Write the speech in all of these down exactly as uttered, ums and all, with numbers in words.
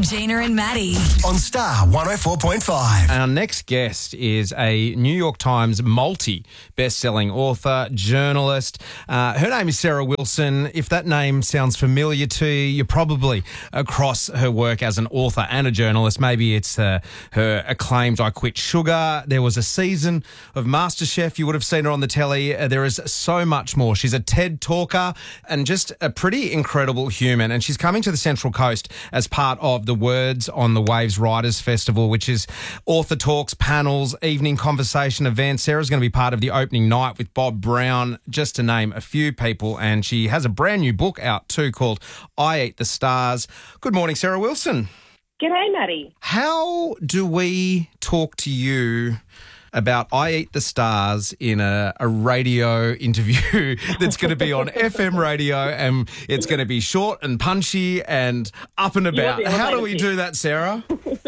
Gina and Maddie. On Star one oh four point five. Our next guest is a New York Times multi-best-selling author, journalist. Uh, her name is Sarah Wilson. If that name sounds familiar to you, you're probably across her work as an author and a journalist. Maybe it's uh, her acclaimed I Quit Sugar. There was a season of MasterChef. You would have seen her on the telly. Uh, there is so much more. She's a TED talker and just a pretty incredible human. And she's coming to the Central Coast as part of the Words on the Waves Writers Festival, which is author talks, panels, evening conversation events. Sarah's going to be part of the opening night with Bob Brown, just to name a few people. And she has a brand new book out too called I Eat the Stars. Good morning, Sarah Wilson. G'day, Maddie. How do we talk to you about I Eat the Stars in a, a radio interview that's going to be on F M radio, and it's going to be short and punchy and up and about? How do we do that, Sarah?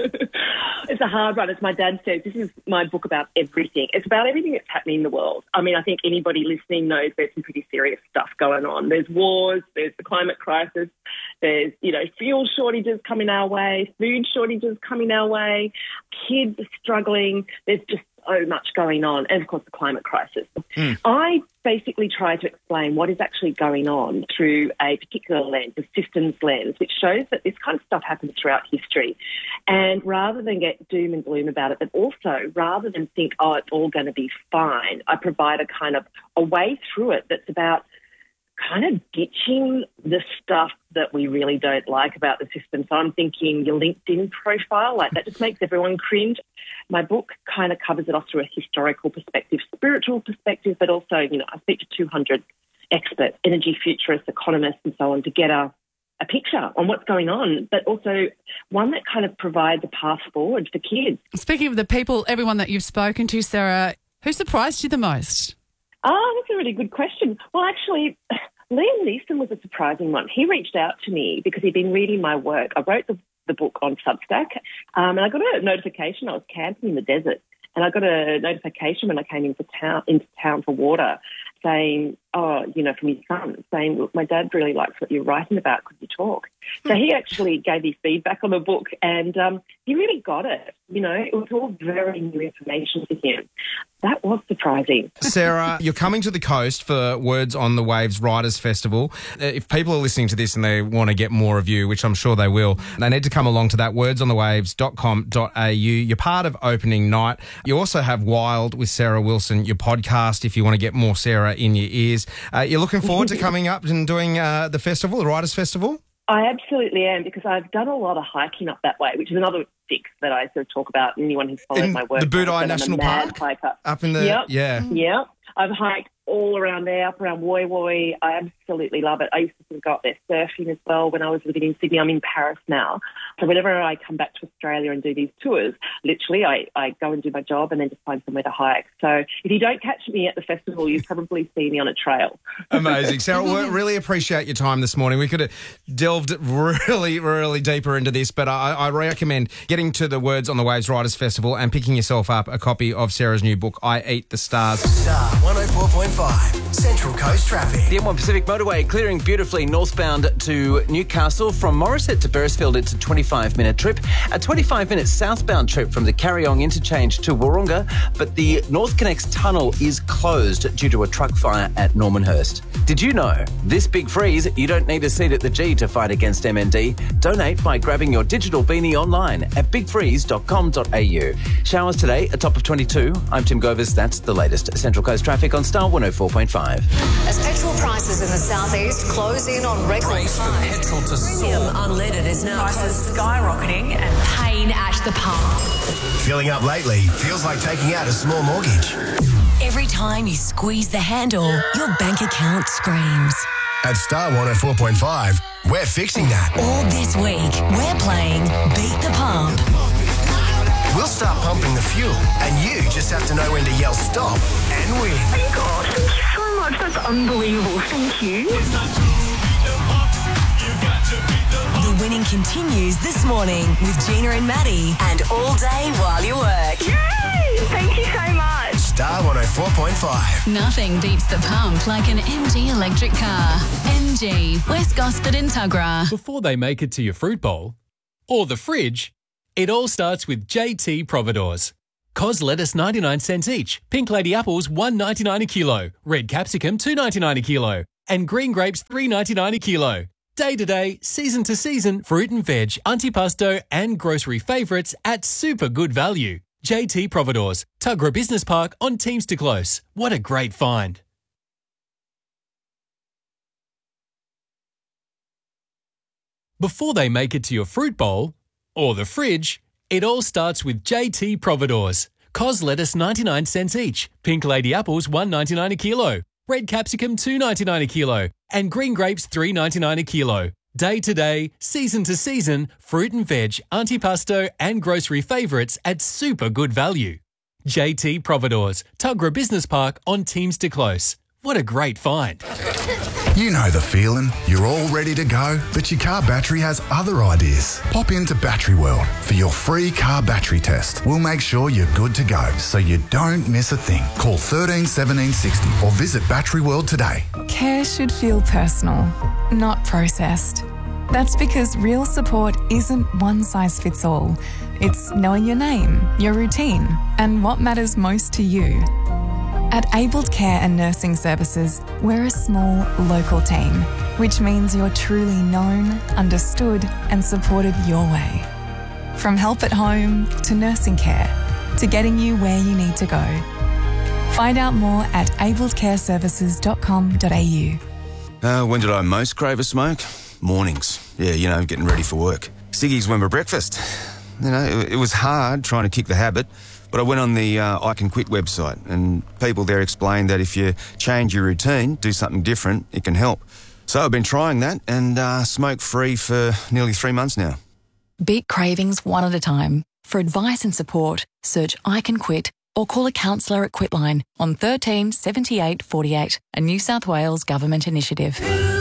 It's a hard one. As my dad says, this is my book about everything. It's about everything that's happening in the world. I mean, I think anybody listening knows there's some pretty serious stuff going on. There's wars, there's the climate crisis, there's, you know, fuel shortages coming our way, food shortages coming our way, kids are struggling. There's just so much going on, and of course the climate crisis. Mm. I basically try to explain what is actually going on through a particular lens, a systems lens, which shows that this kind of stuff happens throughout history. And rather than get doom and gloom about it, but also rather than think, oh, it's all going to be fine, I provide a kind of a way through it that's about kind of ditching the stuff that we really don't like about the system. So I'm thinking your LinkedIn profile, like that just makes everyone cringe. My book kind of covers it off through a historical perspective, spiritual perspective, but also, you know, I speak to two hundred experts, energy futurists, economists and so on to get a, a picture on what's going on, but also one that kind of provides a path forward for kids. Speaking of the people, everyone that you've spoken to, Sarah, who surprised you the most? Oh, that's a really good question. Well, actually, Liam Neeson was a surprising one. He reached out to me because he'd been reading my work. I wrote the, the book on Substack, um, and I got a notification. I was camping in the desert, and I got a notification when I came into town, into town for water saying, oh, you know, from his son, saying, look, my dad really likes what you're writing about. Could you talk? So he actually gave me feedback on the book, and um, he really got it. You know, it was all very new information to him. That was surprising. Sarah, you're coming to the coast for Words on the Waves Writers Festival. If people are listening to this and they want to get more of you, which I'm sure they will, they need to come along to that, words on the waves dot com dot a u. You're part of opening night. You also have Wild with Sarah Wilson, your podcast, if you want to get more Sarah in your ears. Uh, you're looking forward to coming up and doing uh, the festival, the Writers' Festival? I absolutely am, because I've done a lot of hiking up that way, which is another fix that I sort of talk about. Anyone who's followed in my work. The Budai National Park? Hiker. Up in the... Yep. Yeah. Yeah. I've hiked all around there, up around Woy Woy. I absolutely love it. I used to sort of go up there surfing as well when I was living in Sydney. I'm in Paris now. So whenever I come back to Australia and do these tours, literally I, I go and do my job and then just find somewhere to hike. So if you don't catch me at the festival, you probably see me on a trail. Amazing. Sarah, we really appreciate your time this morning. We could have delved really, really deeper into this, but I, I recommend getting to the Words on the Waves Writers Festival and picking yourself up a copy of Sarah's new book, I Eat the Stars. Star one oh four point five, Central Coast Traffic. The M one Pacific Motorway clearing beautifully northbound to Newcastle. From Morisset to Beresfield, it's a twenty-five minute trip. A twenty-five minute southbound trip from the Carryong interchange to Wahroonga, but the North Connects tunnel is closed due to a truck fire at Normanhurst. Did you know this big freeze, you don't need a seat at the G to fight against M N D? Donate by grabbing your digital beanie online at big freeze dot com dot a u. Showers today, a top of twenty-two. I'm Tim Govers. That's the latest Central Coast traffic on Star one oh four point five. As petrol prices in the southeast close in on record Price for highs, petrol to premium unleaded is now Prices skyrocketing and pain at the pump. Filling up lately feels like taking out a small mortgage. Every time you squeeze the handle, your bank account screams. At Star one oh four point five, we're fixing that. All this week, we're playing Beat the Pump. We'll start pumping the fuel, and you just have to know when to yell stop and win. Oh my God, thank you so much. That's unbelievable. Thank you. The winning continues this morning with Gina and Maddie, and all day while you work. Yay! Thank you so much. Star one oh four point five. Nothing beats the pump like an M G electric car. M G, West Gosford and Tuggerah. Before they make it to your fruit bowl, or the fridge, it all starts with J T Providores. Cos lettuce ninety-nine cents each, pink lady apples one ninety-nine a kilo, red capsicum two ninety-nine a kilo, and green grapes three ninety-nine a kilo. Day to day, season to season, fruit and veg, antipasto and grocery favourites at super good value. J T Providores, Tuggerah Business Park on Teamster Close. What a great find. Before they make it to your fruit bowl or the fridge, it all starts with J T Providores. Cos lettuce ninety-nine cents each, pink lady apples one ninety-nine a kilo, red capsicum two ninety-nine a kilo, and green grapes three ninety-nine a kilo. Day to day, season to season, fruit and veg, antipasto and grocery favourites at super good value. J T Providores, Tuggerah Business Park on Teamster Close. What a great find. You know the feeling. You're all ready to go, but your car battery has other ideas. Pop into Battery World for your free car battery test. We'll make sure you're good to go so you don't miss a thing. Call one three one seven six zero or visit Battery World today. Care should feel personal, not processed. That's because real support isn't one size fits all. It's knowing your name, your routine, and what matters most to you. At Abled Care and Nursing Services, we're a small, local team, which means you're truly known, understood, and supported your way. From help at home to nursing care to getting you where you need to go. Find out more at abled care services dot com dot a u. Uh, when did I most crave a smoke? Mornings. Yeah, you know, getting ready for work. Ciggies went for breakfast. You know, it, it was hard trying to kick the habit. But I went on the uh, I Can Quit website and people there explained that if you change your routine, do something different, it can help. So I've been trying that and uh, smoke-free for nearly three months now. Beat cravings one at a time. For advice and support, search I Can Quit or call a counsellor at Quitline on thirteen seventy-eight forty-eight, a New South Wales government initiative.